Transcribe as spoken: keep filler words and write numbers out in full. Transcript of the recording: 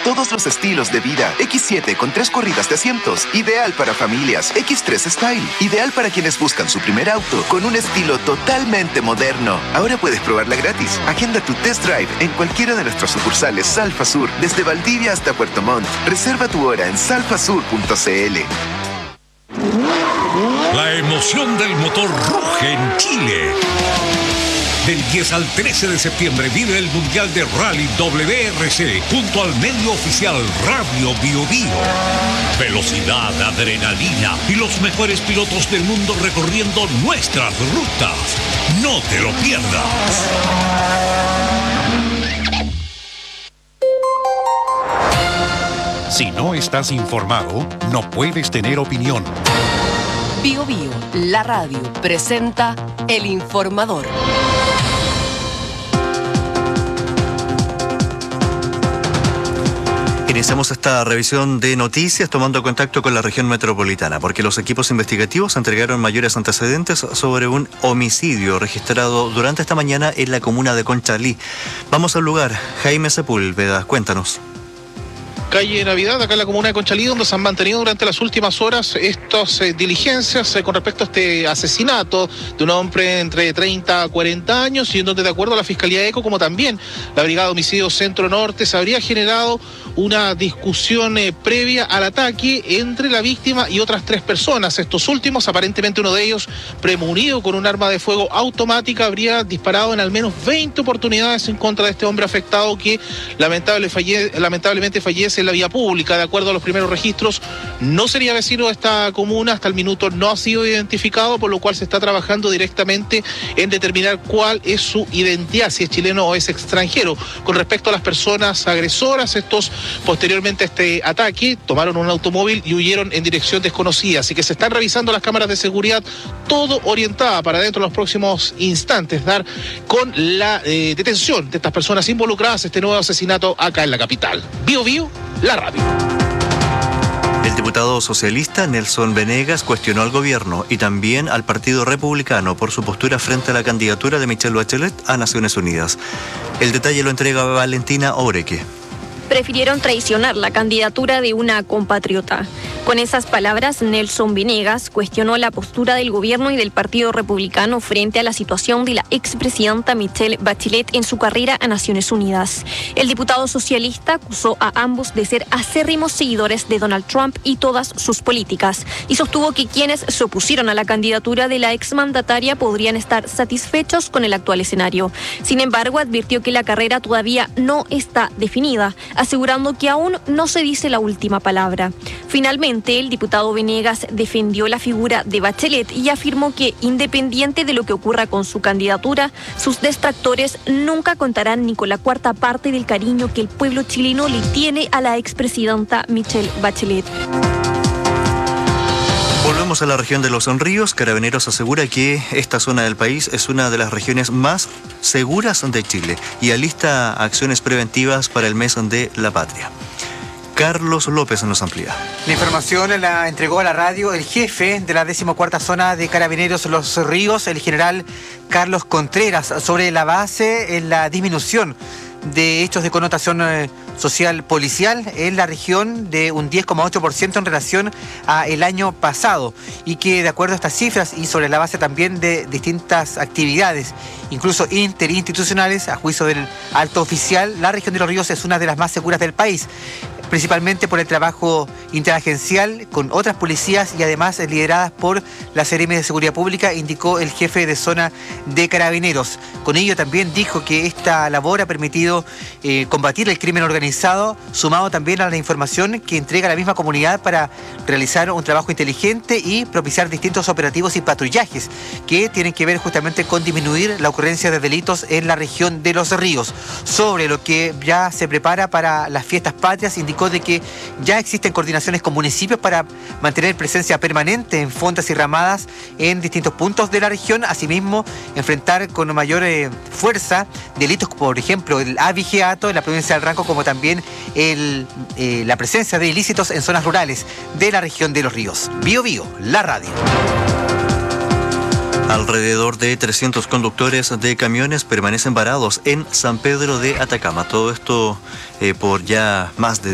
todos los estilos de vida. equis siete con tres corridas de asientos, ideal para familias. equis tres Style, ideal para quienes buscan su primer auto, con un estilo totalmente moderno. Ahora puedes probarla gratis. Agenda tu test drive en cualquiera de nuestras sucursales Salfa Sur, desde Valdivia hasta Puerto Montt. Reserva tu hora en salfasur punto cl. La emoción del motor ruge en Chile. Del diez al trece de septiembre vive el Mundial de Rally W R C junto al medio oficial Radio Bio Bio. Velocidad, adrenalina y los mejores pilotos del mundo recorriendo nuestras rutas. No te lo pierdas. Si no estás informado, no puedes tener opinión. Bio Bio, la radio, presenta El Informador. Iniciamos esta revisión de noticias tomando contacto con la región metropolitana, porque los equipos investigativos entregaron mayores antecedentes sobre un homicidio registrado durante esta mañana en la comuna de Conchalí. Vamos al lugar. Jaime Sepúlveda, cuéntanos. Calle Navidad, acá en la comuna de Conchalí, donde se han mantenido durante las últimas horas estas eh, diligencias eh, con respecto a este asesinato de un hombre entre treinta a cuarenta años, y en donde, de acuerdo a la Fiscalía de ECO, como también la Brigada de Homicidio Centro Norte, se habría generado una discusión eh, previa al ataque entre la víctima y otras tres personas. Estos últimos, aparentemente uno de ellos premunido con un arma de fuego automática, habría disparado en al menos veinte oportunidades en contra de este hombre afectado que lamentable falle- lamentablemente fallece en la vía pública. De acuerdo a los primeros registros, no sería vecino de esta comuna, hasta el minuto no ha sido identificado, por lo cual se está trabajando directamente en determinar cuál es su identidad, si es chileno o es extranjero. Con respecto a las personas agresoras, estos posteriormente a este ataque tomaron un automóvil y huyeron en dirección desconocida, así que se están revisando las cámaras de seguridad, todo orientada para dentro de los próximos instantes dar con la eh, detención de estas personas involucradas en este nuevo asesinato acá en la capital. Bio Bio, la radio. El diputado socialista Nelson Venegas cuestionó al gobierno y también al Partido Republicano por su postura frente a la candidatura de Michelle Bachelet a Naciones Unidas. El detalle lo entrega Valentina Oreque. Prefirieron traicionar la candidatura de una compatriota. Con esas palabras, Nelson Venegas cuestionó la postura del gobierno y del Partido Republicano frente a la situación de la expresidenta Michelle Bachelet en su carrera a Naciones Unidas. El diputado socialista acusó a ambos de ser acérrimos seguidores de Donald Trump y todas sus políticas, y sostuvo que quienes se opusieron a la candidatura de la exmandataria podrían estar satisfechos con el actual escenario. Sin embargo, advirtió que la carrera todavía no está definida, asegurando que aún no se dice la última palabra. Finalmente, el diputado Venegas defendió la figura de Bachelet y afirmó que, independiente de lo que ocurra con su candidatura, sus detractores nunca contarán ni con la cuarta parte del cariño que el pueblo chileno le tiene a la expresidenta Michelle Bachelet. Volvemos a la región de Los Ríos. Carabineros asegura que esta zona del país es una de las regiones más seguras de Chile y alista acciones preventivas para el mes de la patria. Carlos López nos amplía. La información la entregó a la radio el jefe de la decimocuarta zona de Carabineros Los Ríos, el general Carlos Contreras, sobre la base en la disminución de hechos de connotación eh, social policial en la región de un diez coma ocho por ciento en relación a el año pasado, y que de acuerdo a estas cifras y sobre la base también de distintas actividades, incluso interinstitucionales, a juicio del alto oficial, la región de Los Ríos es una de las más seguras del país, principalmente por el trabajo interagencial con otras policías y además lideradas por la Seremi de Seguridad Pública, indicó el jefe de zona de Carabineros. Con ello también dijo que esta labor ha permitido eh, combatir el crimen organizado, sumado también a la información que entrega la misma comunidad para realizar un trabajo inteligente y propiciar distintos operativos y patrullajes que tienen que ver justamente con disminuir la ocurrencia de delitos en la región de Los Ríos. Sobre lo que ya se prepara para las fiestas patrias, indicó de que ya existen coordinaciones con municipios para mantener presencia permanente en fondas y ramadas en distintos puntos de la región, asimismo enfrentar con mayor eh, fuerza delitos, por ejemplo el abigeato en la provincia del Ranco, como también el, eh, la presencia de ilícitos en zonas rurales de la región de Los Ríos. Bio Bio, la radio. Alrededor de trescientos conductores de camiones permanecen varados en San Pedro de Atacama. Todo esto eh, por ya más de